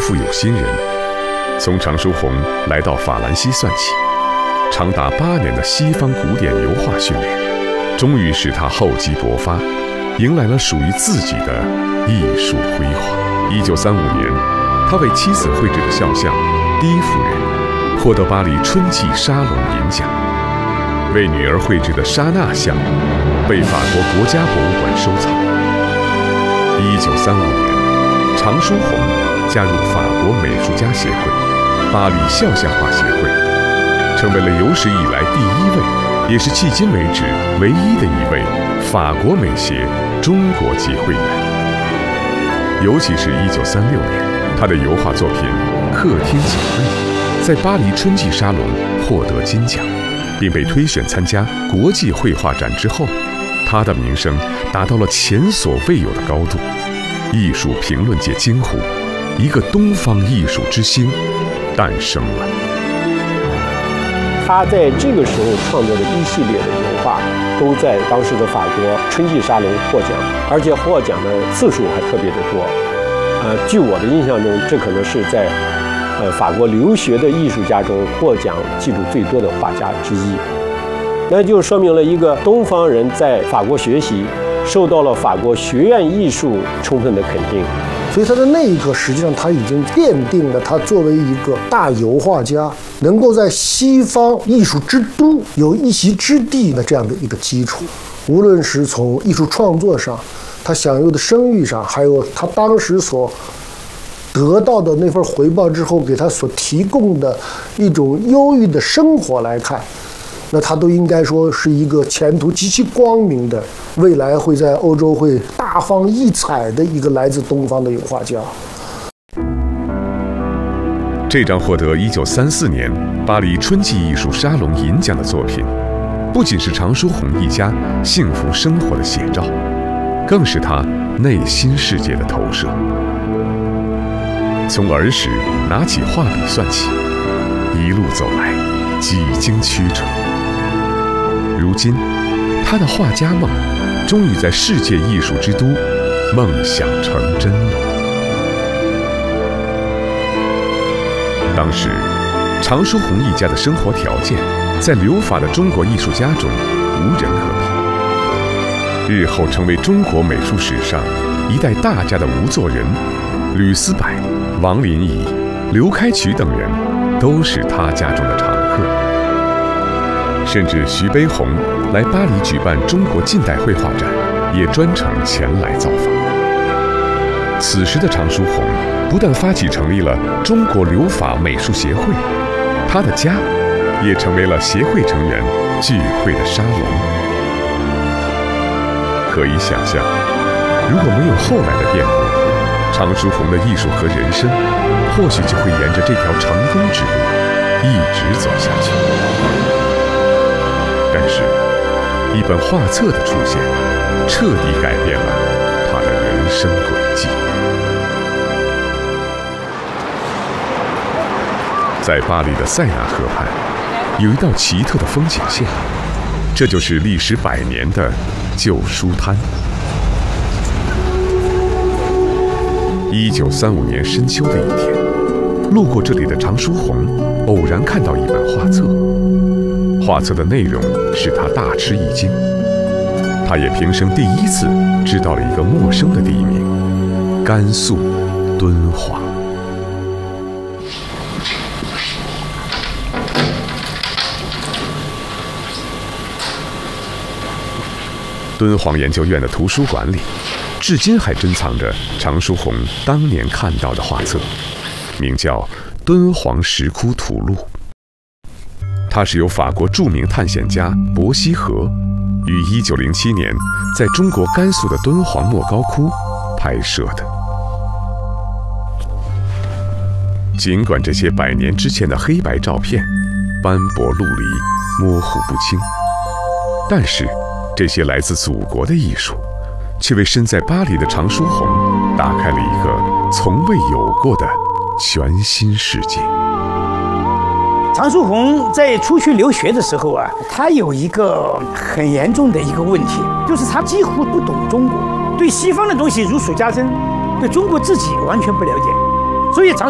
负有心人。从常书鸿来到法兰西算起，长达8年的西方古典油画训练，终于使他厚积薄发，迎来了属于自己的艺术辉煌。1935年，他为妻子绘制的肖像《第一夫人》获得巴黎春季沙龙银奖，为女儿绘制的莎娜像被法国国家博物馆收藏。1935年，常书鸿加入法国美术家协会、巴黎肖像画协会，成为了有史以来第1位，也是迄今为止唯一的一位法国美协中国籍会员。尤其是1936年，他的油画作品《客厅警卫》在巴黎春季沙龙获得金奖，并被推选参加国际绘画展之后，他的名声达到了前所未有的高度。艺术评论界惊呼，一个东方艺术之星诞生了。 他在这个时候创作的一系列的油画，都在当时的法国春季沙龙获奖，而且获奖的次数还特别的多。据我的印象中，这可能是在法国留学的艺术家中获奖记录最多的画家之一。那就说明了一个东方人在法国学习，受到了法国学院艺术充分的肯定。 所以他在那一刻，实际上他已经奠定了他作为一个大油画家，能够在西方艺术之都有一席之地的这样的一个基础。无论是从艺术创作上，他享有的声誉上，还有他当时所得到的那份回报之后给他所提供的一种优裕的生活来看，那他都应该说是一个前途极其光明的，未来会在欧洲会大放异彩的一个来自东方的油画家。 这张获得1934年巴黎春季艺术沙龙银奖的作品，不仅是常书鸿一家幸福生活的写照，更是他内心世界的投射。从儿时拿起画笔算起，一路走来几经曲折。如今，他的画家梦终于在世界艺术之都梦想成真了。当时，常书鸿一家的生活条件，在留法的中国艺术家中无人可比。日后成为中国美术史上一代大家的吴作人、吕思柏、王林仪、刘开渠等人，都是他家中的常客。甚至徐悲鸿来巴黎举办中国近代绘画展，也专程前来造访。此时的常书鸿不但发起成立了中国留法美术协会，他的家也成为了协会成员聚会的沙龙。可以想象，如果没有后来的变故，常书鸿的艺术和人生或许就会沿着这条成功之路一直走下去。但是，一本画册的出现，彻底改变了他的人生轨迹。在巴黎的塞纳河畔，有一道奇特的风景线，这就是历时100年的旧书摊。1935年深秋的一天，路过这里的常书鸿偶然看到一本画册，画册的内容使他大吃一惊。他也平生第一次知道了一个陌生的地名——甘肃敦煌。敦煌研究院的图书馆里，至今还珍藏着常书鸿当年看到的画册，名叫《敦煌石窟图录》。它是由法国著名探险家伯希和于1907年在中国甘肃的敦煌莫高窟拍摄的。尽管这些100年之前的黑白照片斑驳陆离、模糊不清，但是这些来自祖国的艺术，却为身在巴黎的常书鸿打开了一个从未有过的全新世界。 常书鸿在出去留学的时候啊，他有一个很严重的一个问题，就是他几乎不懂中国，对西方的东西如数家珍，对中国自己完全不了解。所以常